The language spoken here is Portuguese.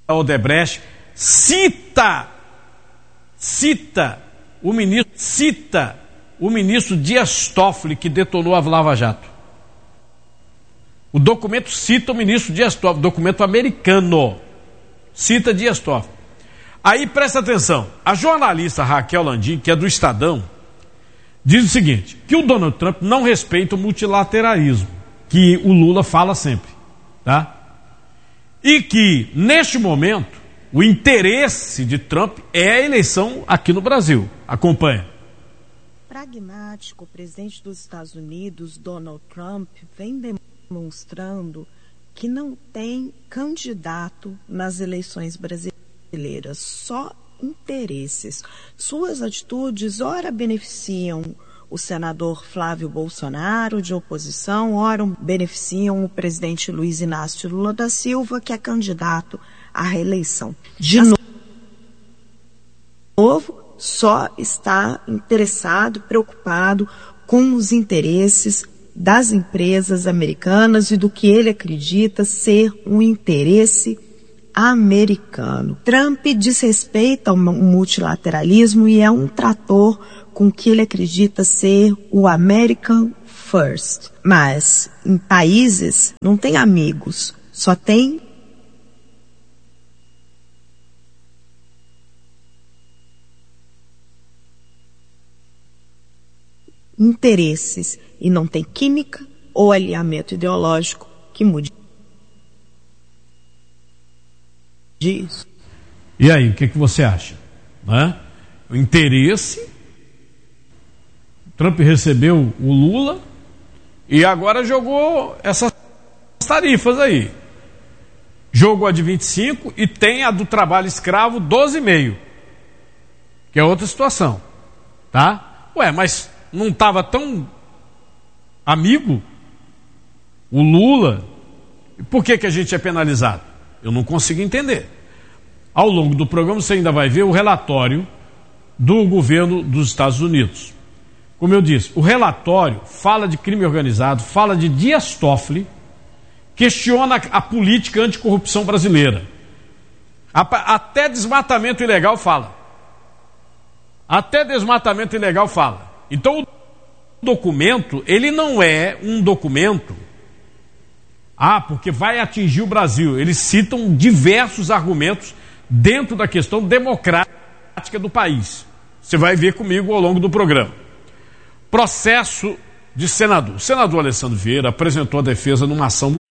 Odebrecht, cita o ministro Dias Toffoli, que detonou a Lava Jato. O documento cita o ministro Dias Toffoli, documento americano, cita Dias Toffoli. Aí presta atenção, a jornalista Raquel Landim, que é do Estadão, diz o seguinte, que o Donald Trump não respeita o multilateralismo, que o Lula fala sempre, tá? E que, neste momento, o interesse de Trump é a eleição aqui no Brasil. Acompanha. Pragmático, o presidente dos Estados Unidos, Donald Trump, vem demonstrando que não tem candidato nas eleições brasileiras, só interesses. Suas atitudes, ora beneficiam o senador Flávio Bolsonaro, de oposição, ora beneficiam o presidente Luiz Inácio Lula da Silva, que é candidato à reeleição. De novo, só está interessado, preocupado com os interesses das empresas americanas e do que ele acredita ser um interesse americano. Trump desrespeita o multilateralismo e é um trator com que ele acredita ser o American First. Mas em países não tem amigos, só tem interesses e não tem química ou alinhamento ideológico que mude isso. E aí, o que você acha? Né? O interesse, Trump recebeu o Lula e agora jogou essas tarifas aí. Jogou a de 25 e tem a do trabalho escravo 12,5, que é outra situação, tá? Ué, mas não estava tão amigo o Lula? Por que a gente é penalizado? Eu não consigo entender. Ao longo do programa você ainda vai ver o relatório do governo dos Estados Unidos. Como eu disse, o relatório fala de crime organizado, fala de Dias Toffoli, questiona a política anticorrupção brasileira. Até desmatamento ilegal fala. Então o documento, ele não é um documento, porque vai atingir o Brasil. Eles citam diversos argumentos dentro da questão democrática do país. Você vai ver comigo ao longo do programa. Processo de senador. O senador Alessandro Vieira apresentou a defesa numa ação